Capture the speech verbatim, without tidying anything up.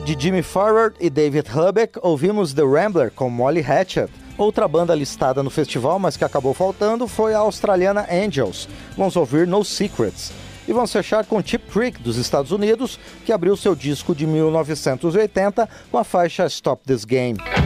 De Jimmy Farrar e David Hubback, ouvimos The Rambler com Molly Hatchet. Outra banda listada no festival, mas que acabou faltando, foi a australiana Angels. Vamos ouvir No Secrets. E vamos fechar com Cheap Trick, dos Estados Unidos, que abriu seu disco de mil novecentos e oitenta com a faixa Stop This Game.